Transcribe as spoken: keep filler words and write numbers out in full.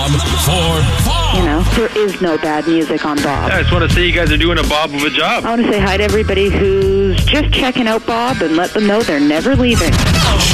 Bob for Bob. You know, there is no bad music on Bob. I just want to say you guys are doing a Bob of a job. I want to say hi to everybody who's just checking out Bob and let them know they're never leaving.